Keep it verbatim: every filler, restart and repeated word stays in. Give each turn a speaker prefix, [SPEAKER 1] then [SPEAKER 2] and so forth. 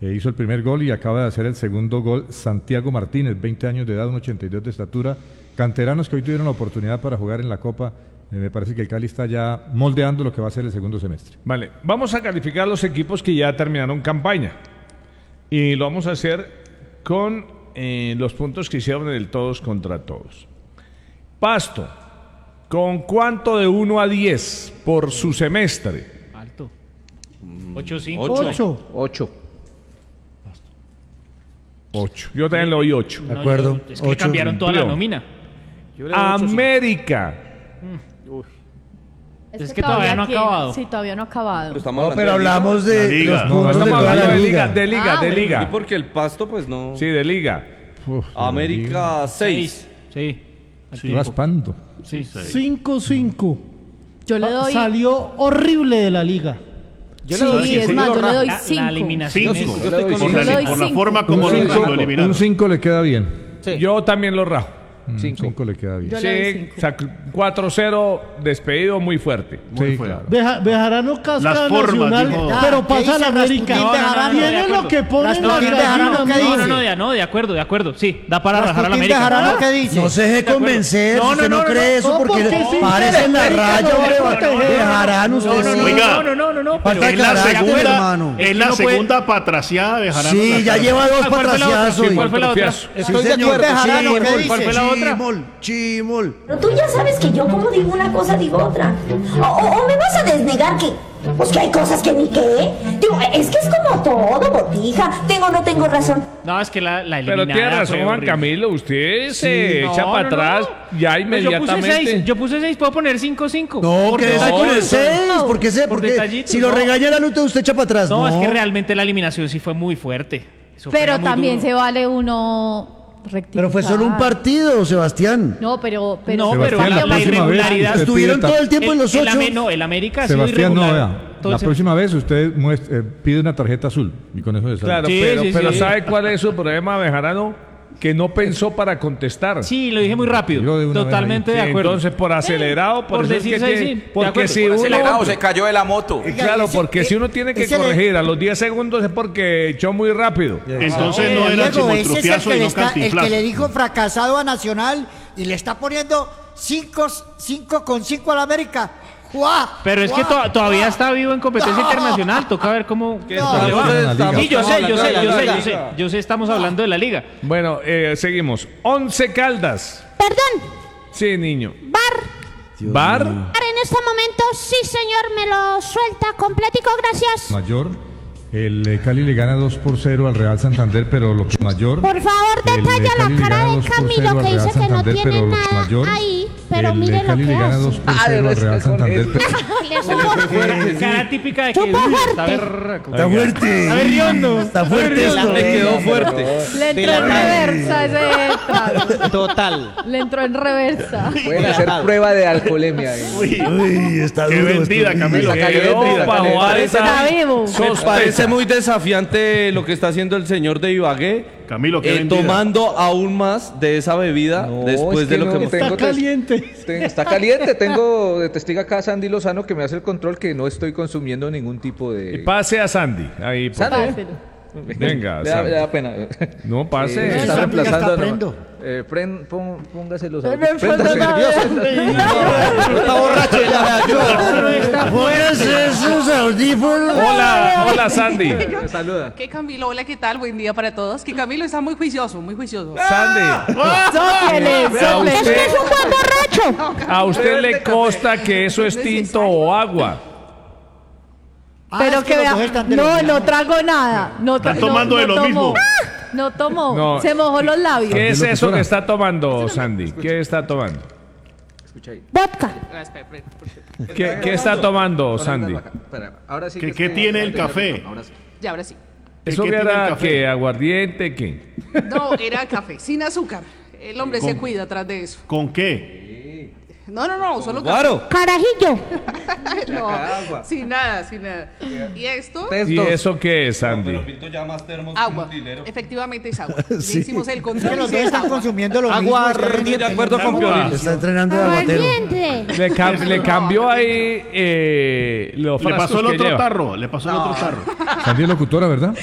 [SPEAKER 1] Eh, hizo el primer gol y acaba de hacer el segundo gol Santiago Martínez, veinte años de edad, un ochenta y dos de estatura. Canteranos que hoy tuvieron la oportunidad para jugar en la Copa. Eh, me parece que el Cali está ya moldeando lo que va a ser el segundo semestre.
[SPEAKER 2] Vale, vamos a calificar los equipos que ya terminaron campaña. Y lo vamos a hacer con eh, los puntos que hicieron en el todos contra todos. Pasto, ¿con cuánto de uno a diez por su semestre?
[SPEAKER 3] Alto. ocho cinco.
[SPEAKER 4] ocho.
[SPEAKER 5] ocho.
[SPEAKER 2] ocho. Yo también le doy ocho.
[SPEAKER 3] No,
[SPEAKER 4] De acuerdo.
[SPEAKER 3] yo- es que
[SPEAKER 4] Ocho.
[SPEAKER 3] cambiaron toda la
[SPEAKER 2] Cumplió.
[SPEAKER 3] nómina.
[SPEAKER 2] América.
[SPEAKER 3] Es que todavía no ha
[SPEAKER 6] tiene-
[SPEAKER 3] acabado.
[SPEAKER 6] Sí, todavía no ha acabado.
[SPEAKER 5] Estamos
[SPEAKER 4] No, pero hablamos de
[SPEAKER 7] La liga.
[SPEAKER 4] los
[SPEAKER 7] No,
[SPEAKER 4] puntos de
[SPEAKER 2] Estamos
[SPEAKER 4] toda
[SPEAKER 2] hablando
[SPEAKER 4] la
[SPEAKER 2] de liga,
[SPEAKER 4] liga.
[SPEAKER 2] de liga,
[SPEAKER 6] Ah,
[SPEAKER 2] de
[SPEAKER 6] bueno.
[SPEAKER 2] liga.
[SPEAKER 5] Sí, porque el Pasto, pues no.
[SPEAKER 2] Sí, de liga.
[SPEAKER 1] Uf,
[SPEAKER 5] América seis.
[SPEAKER 3] Sí.
[SPEAKER 1] estoy raspando.
[SPEAKER 3] Sí.
[SPEAKER 4] cinco cinco.
[SPEAKER 6] Yo le doy.
[SPEAKER 4] Salió horrible de la liga.
[SPEAKER 6] Sí, es más, yo le doy
[SPEAKER 3] La, la
[SPEAKER 6] cinco.
[SPEAKER 3] eliminación.
[SPEAKER 7] Cinco.
[SPEAKER 3] es-
[SPEAKER 5] Yo estoy con
[SPEAKER 7] Por
[SPEAKER 6] Yo le
[SPEAKER 7] la,
[SPEAKER 6] doy
[SPEAKER 7] por la
[SPEAKER 6] cinco.
[SPEAKER 7] forma como
[SPEAKER 1] Un
[SPEAKER 7] lo,
[SPEAKER 1] cinco-
[SPEAKER 7] lo eliminaron.
[SPEAKER 1] un cinco le queda bien.
[SPEAKER 5] Sí.
[SPEAKER 2] Yo también lo rajo.
[SPEAKER 1] Un
[SPEAKER 5] Cinco.
[SPEAKER 1] cinco le queda bien.
[SPEAKER 6] Yo le doy
[SPEAKER 2] Sí,
[SPEAKER 6] cinco.
[SPEAKER 2] o sea, cuatro cero, despedido muy fuerte.
[SPEAKER 7] Muy
[SPEAKER 1] Sí,
[SPEAKER 7] fuerte.
[SPEAKER 1] claro.
[SPEAKER 4] Beja- Bejarano casca
[SPEAKER 7] Las formas,
[SPEAKER 4] Nacional,
[SPEAKER 7] dijo.
[SPEAKER 4] pero pasa a la América.
[SPEAKER 3] Rasputín Bejarano, de
[SPEAKER 4] Tiene
[SPEAKER 3] acuerdo.
[SPEAKER 4] lo que pone la
[SPEAKER 3] No, no,
[SPEAKER 4] gallina,
[SPEAKER 3] no,
[SPEAKER 4] amigo.
[SPEAKER 3] no, no, de, no, de acuerdo, de acuerdo. Sí, da para rajar a la América.
[SPEAKER 8] Bejarano, ¿qué dice?
[SPEAKER 4] No se deje convencer,
[SPEAKER 3] No, no,
[SPEAKER 4] usted no,
[SPEAKER 3] no, no,
[SPEAKER 4] cree
[SPEAKER 3] no,
[SPEAKER 4] eso
[SPEAKER 3] no,
[SPEAKER 4] porque,
[SPEAKER 3] porque sí,
[SPEAKER 4] parece en la
[SPEAKER 3] América
[SPEAKER 4] raya,
[SPEAKER 3] no,
[SPEAKER 4] hombre.
[SPEAKER 3] no, no, no,
[SPEAKER 4] Bejarano,
[SPEAKER 3] No,
[SPEAKER 4] usted
[SPEAKER 3] no,
[SPEAKER 4] sí.
[SPEAKER 3] no,
[SPEAKER 7] Oiga.
[SPEAKER 3] no, no, no, no, no.
[SPEAKER 4] Falta
[SPEAKER 3] pero
[SPEAKER 7] Es la
[SPEAKER 4] carácter,
[SPEAKER 7] segunda,
[SPEAKER 4] hermano.
[SPEAKER 7] es
[SPEAKER 3] Es
[SPEAKER 7] la
[SPEAKER 3] que no puede-
[SPEAKER 7] segunda patraciada de Bejarano.
[SPEAKER 4] Sí, ya lleva dos
[SPEAKER 3] ¿Cuál fue la otra?
[SPEAKER 4] patraciadas hoy.
[SPEAKER 3] ¿Cuál fue la otra?
[SPEAKER 2] Tropiazo.
[SPEAKER 5] Estoy
[SPEAKER 4] Sí,
[SPEAKER 5] de
[SPEAKER 4] señor.
[SPEAKER 5] acuerdo.
[SPEAKER 8] Bejarano,
[SPEAKER 5] sí,
[SPEAKER 8] ¿qué
[SPEAKER 5] Mol.
[SPEAKER 8] dice?
[SPEAKER 3] ¿Cuál fue la otra?
[SPEAKER 4] Chimol, chimol.
[SPEAKER 9] Pero tú ya sabes que yo como digo una cosa digo otra. O, o- o me vas a desnegar que, pues que hay cosas que ni qué. Digo, es que es como todo, botija. Tengo o no tengo razón.
[SPEAKER 3] No, es que la, la
[SPEAKER 2] Pero
[SPEAKER 3] eliminada
[SPEAKER 2] tiene razón,
[SPEAKER 3] fue
[SPEAKER 2] Juan
[SPEAKER 3] horrible.
[SPEAKER 2] Camilo. Usted se
[SPEAKER 3] No,
[SPEAKER 2] echa
[SPEAKER 3] no,
[SPEAKER 2] para
[SPEAKER 3] no.
[SPEAKER 2] atrás ya
[SPEAKER 3] Pues
[SPEAKER 2] inmediatamente.
[SPEAKER 3] Yo puse seis, yo puse seis, puedo poner cinco cinco.
[SPEAKER 4] No,
[SPEAKER 3] Por
[SPEAKER 4] que se
[SPEAKER 3] detallito.
[SPEAKER 4] pone seis, porque sé,
[SPEAKER 3] Por
[SPEAKER 4] porque
[SPEAKER 3] detallito,
[SPEAKER 4] si lo
[SPEAKER 3] no.
[SPEAKER 4] regaña la luta usted echa para atrás.
[SPEAKER 3] No,
[SPEAKER 4] No,
[SPEAKER 3] es que realmente la eliminación sí fue muy fuerte. Eso fue
[SPEAKER 6] Pero
[SPEAKER 3] muy
[SPEAKER 6] también
[SPEAKER 3] duro.
[SPEAKER 6] se vale uno rectificar.
[SPEAKER 4] Pero fue solo un partido, Sebastián.
[SPEAKER 6] No, pero. pero
[SPEAKER 3] No, pero
[SPEAKER 1] Sebastián,
[SPEAKER 3] la,
[SPEAKER 1] la
[SPEAKER 3] la
[SPEAKER 1] próxima vez
[SPEAKER 3] irregularidad.
[SPEAKER 1] usted
[SPEAKER 4] Estuvieron
[SPEAKER 1] pide
[SPEAKER 4] todo el tiempo en los
[SPEAKER 3] el,
[SPEAKER 4] ocho.
[SPEAKER 3] el, no, el América ha sido
[SPEAKER 1] Sebastián, no,
[SPEAKER 3] irregular.
[SPEAKER 1] vea. La
[SPEAKER 3] Entonces-
[SPEAKER 1] próxima vez usted muest- eh, pide una tarjeta azul y con eso se sale.
[SPEAKER 2] Claro,
[SPEAKER 3] Sí,
[SPEAKER 2] pero,
[SPEAKER 3] sí,
[SPEAKER 2] pero
[SPEAKER 3] sí.
[SPEAKER 2] ¿sabe cuál es su problema, Bejarano? Que no pensó para contestar.
[SPEAKER 3] Sí, lo dije muy rápido.
[SPEAKER 1] Yo de una vez
[SPEAKER 3] Totalmente
[SPEAKER 2] Sí,
[SPEAKER 3] de acuerdo.
[SPEAKER 2] entonces, por acelerado, por,
[SPEAKER 3] por
[SPEAKER 2] eso es
[SPEAKER 3] decir
[SPEAKER 2] que
[SPEAKER 3] seis,
[SPEAKER 2] tiene-
[SPEAKER 3] sí, de
[SPEAKER 2] porque
[SPEAKER 3] acuerdo.
[SPEAKER 2] si
[SPEAKER 3] Por
[SPEAKER 2] uno
[SPEAKER 5] Acelerado, se cayó de la moto.
[SPEAKER 2] Eh, Claro,
[SPEAKER 8] ese-
[SPEAKER 2] porque si uno tiene que
[SPEAKER 8] ese le-
[SPEAKER 2] corregir a los diez segundos es porque echó muy rápido.
[SPEAKER 7] Entonces
[SPEAKER 8] Eh,
[SPEAKER 7] no era
[SPEAKER 8] Diego, ese es el
[SPEAKER 7] chimoltrufiazo
[SPEAKER 8] que,
[SPEAKER 7] y
[SPEAKER 8] le
[SPEAKER 7] no
[SPEAKER 8] está, el que
[SPEAKER 7] cantinflazo.
[SPEAKER 8] le dijo fracasado a Nacional y le está poniendo cinco con cinco a la América. ¡Juá!
[SPEAKER 3] Pero es que
[SPEAKER 8] ¡Juá!
[SPEAKER 3] to- todavía
[SPEAKER 8] ¡Juá!
[SPEAKER 3] está vivo en competencia
[SPEAKER 8] No.
[SPEAKER 3] internacional. Toca ver cómo.
[SPEAKER 5] ¿Qué
[SPEAKER 8] No,
[SPEAKER 5] estamos-
[SPEAKER 3] le va.
[SPEAKER 5] estamos-
[SPEAKER 3] Sí, yo sé, yo sé,
[SPEAKER 5] estamos
[SPEAKER 3] yo sé,
[SPEAKER 5] hablando
[SPEAKER 3] yo
[SPEAKER 5] de la
[SPEAKER 3] sé.
[SPEAKER 5] liga.
[SPEAKER 3] Yo sé, estamos hablando de la liga.
[SPEAKER 2] Bueno, eh, seguimos. Once Caldas.
[SPEAKER 10] Perdón,
[SPEAKER 2] Sí, niño.
[SPEAKER 10] bar.
[SPEAKER 2] Bar.
[SPEAKER 10] Bar en este momento, sí señor, me lo suelta completico, gracias.
[SPEAKER 1] Mayor. El eh, Cali le gana dos por cero al Real Santander, pero lo que mayor.
[SPEAKER 10] Por favor,
[SPEAKER 1] el, eh,
[SPEAKER 10] detalla
[SPEAKER 1] Cali
[SPEAKER 10] la
[SPEAKER 1] le
[SPEAKER 10] cara
[SPEAKER 1] gana
[SPEAKER 10] de
[SPEAKER 1] dos por
[SPEAKER 10] Camilo
[SPEAKER 1] cero al
[SPEAKER 10] que
[SPEAKER 1] Real
[SPEAKER 10] dice que no
[SPEAKER 1] Santander,
[SPEAKER 10] tiene
[SPEAKER 1] pero lo que
[SPEAKER 10] nada
[SPEAKER 1] mayor,
[SPEAKER 10] ahí, pero
[SPEAKER 1] el,
[SPEAKER 10] mire
[SPEAKER 1] eh,
[SPEAKER 10] lo
[SPEAKER 1] Cali
[SPEAKER 10] que
[SPEAKER 1] le gana
[SPEAKER 10] hace.
[SPEAKER 1] dos por
[SPEAKER 5] Ah,
[SPEAKER 1] cero al
[SPEAKER 5] es-
[SPEAKER 1] Real
[SPEAKER 5] es con
[SPEAKER 1] Santander,
[SPEAKER 5] eso.
[SPEAKER 1] pero
[SPEAKER 10] Le supo-
[SPEAKER 3] Cara típica de que.
[SPEAKER 10] Supo
[SPEAKER 3] uy,
[SPEAKER 10] fuerte.
[SPEAKER 3] Está berraco.
[SPEAKER 4] Está fuerte.
[SPEAKER 3] Está berriondo.
[SPEAKER 4] Está fuerte esto.
[SPEAKER 5] Me quedó fuerte.
[SPEAKER 6] Le entró en reversa ese trago.
[SPEAKER 5] Total.
[SPEAKER 6] Le entró en reversa.
[SPEAKER 5] Pueden hacer prueba de alcoholemia. eh.
[SPEAKER 7] Uy,
[SPEAKER 4] Uy, está
[SPEAKER 7] qué
[SPEAKER 4] duro esto.
[SPEAKER 7] vendida, Camilo.
[SPEAKER 5] Está
[SPEAKER 7] qué
[SPEAKER 5] caliente,
[SPEAKER 7] vendida.
[SPEAKER 5] está caliente.
[SPEAKER 2] bajo
[SPEAKER 6] Está vivo.
[SPEAKER 2] Sospecha.
[SPEAKER 11] Parece muy desafiante lo que está haciendo el señor de Ibagué,
[SPEAKER 7] Camilo, qué
[SPEAKER 11] eh,
[SPEAKER 7] vendida.
[SPEAKER 11] tomando aún más de esa bebida
[SPEAKER 5] No,
[SPEAKER 11] después
[SPEAKER 5] es
[SPEAKER 11] de
[SPEAKER 5] que
[SPEAKER 11] lo
[SPEAKER 5] no,
[SPEAKER 11] que hemos...
[SPEAKER 5] tengo
[SPEAKER 4] Está
[SPEAKER 5] tes-
[SPEAKER 4] caliente.
[SPEAKER 5] ten- Está caliente. Tengo de testigo acá a Sandy Lozano que me hace el control que no estoy consumiendo ningún tipo
[SPEAKER 2] Y
[SPEAKER 5] de.
[SPEAKER 2] pase a Sandy. Ahí, por
[SPEAKER 5] Sandy.
[SPEAKER 2] favor.
[SPEAKER 6] Páselo.
[SPEAKER 2] Venga,
[SPEAKER 5] Le da,
[SPEAKER 2] Sandy.
[SPEAKER 5] le da pena.
[SPEAKER 2] No,
[SPEAKER 5] Eh,
[SPEAKER 2] pase.
[SPEAKER 5] está
[SPEAKER 8] Sandy ya
[SPEAKER 5] reemplazando.
[SPEAKER 8] está
[SPEAKER 5] no,
[SPEAKER 8] prendo.
[SPEAKER 5] eh, pren- pon- póngase los.
[SPEAKER 6] me
[SPEAKER 5] Préndase,
[SPEAKER 6] falta nada.
[SPEAKER 5] nervioso.
[SPEAKER 11] Está borracho ya.
[SPEAKER 4] Póngase esos audífonos.
[SPEAKER 2] Hola, hola Sandy.
[SPEAKER 5] Saluda.
[SPEAKER 12] ¿Qué Camilo? Hola, ¿qué tal? Buen día para todos. Que Camilo está muy juicioso, muy juicioso.
[SPEAKER 2] Sandy,
[SPEAKER 6] Sóplele,
[SPEAKER 2] a
[SPEAKER 6] sóplele.
[SPEAKER 2] usted,
[SPEAKER 10] Es un buen borracho.
[SPEAKER 2] a usted le consta que eso es tinto o agua.
[SPEAKER 8] Ah,
[SPEAKER 6] Pero
[SPEAKER 8] es
[SPEAKER 6] que
[SPEAKER 8] los
[SPEAKER 6] vea,
[SPEAKER 8] dos están de
[SPEAKER 6] no,
[SPEAKER 8] lo
[SPEAKER 6] no
[SPEAKER 8] mismo.
[SPEAKER 6] trago nada. No, tra-
[SPEAKER 7] Están tomando
[SPEAKER 6] no,
[SPEAKER 7] de
[SPEAKER 6] no
[SPEAKER 7] lo
[SPEAKER 6] tomó.
[SPEAKER 7] mismo.
[SPEAKER 6] No tomó.
[SPEAKER 2] No.
[SPEAKER 6] Se mojó los labios.
[SPEAKER 2] ¿Qué es
[SPEAKER 1] Tranquilo,
[SPEAKER 2] eso
[SPEAKER 1] doctora.
[SPEAKER 2] que está tomando, Sandy? ¿Qué está tomando?
[SPEAKER 5] Escucha ahí.
[SPEAKER 10] Vodka.
[SPEAKER 12] Ah, espera, espera, espera.
[SPEAKER 2] ¿Qué, qué está tomando, Sandy?
[SPEAKER 5] Espera, ahora sí
[SPEAKER 7] ¿Qué-
[SPEAKER 5] que
[SPEAKER 7] qué
[SPEAKER 5] estoy-
[SPEAKER 7] tiene el café?
[SPEAKER 5] Ahora sí.
[SPEAKER 12] Ya, ahora sí.
[SPEAKER 2] ¿Eso
[SPEAKER 7] ¿Qué
[SPEAKER 2] que
[SPEAKER 7] tiene el
[SPEAKER 2] era
[SPEAKER 7] café?
[SPEAKER 2] qué? ¿Aguardiente? ¿Qué?
[SPEAKER 12] No, era café, sin azúcar. El hombre se cuida atrás de eso.
[SPEAKER 7] ¿Con qué?
[SPEAKER 12] No, no, no, solo café.
[SPEAKER 11] Claro.
[SPEAKER 10] Carajillo.
[SPEAKER 12] No,
[SPEAKER 5] agua.
[SPEAKER 12] sin nada, sin nada. ¿Y esto?
[SPEAKER 2] ¿Y eso qué es, Sandy?
[SPEAKER 12] Agua. Efectivamente es agua. Le hicimos el
[SPEAKER 8] Es que
[SPEAKER 12] control.
[SPEAKER 8] los
[SPEAKER 12] y
[SPEAKER 8] dos
[SPEAKER 12] sí es
[SPEAKER 8] están
[SPEAKER 12] agua.
[SPEAKER 8] consumiendo lo
[SPEAKER 11] Agua,
[SPEAKER 8] mismo. es
[SPEAKER 11] estoy de acuerdo con
[SPEAKER 7] Agua.
[SPEAKER 11] Piolín.
[SPEAKER 4] Está entrenando de aguatero.
[SPEAKER 10] Aguardiente.
[SPEAKER 2] Le, cam- le cambió ahí eh, los
[SPEAKER 7] Le
[SPEAKER 2] frascos
[SPEAKER 7] pasó el
[SPEAKER 2] que
[SPEAKER 7] otro
[SPEAKER 2] lleva.
[SPEAKER 7] tarro, le pasó el otro tarro.
[SPEAKER 1] Sandy es locutora, ¿verdad?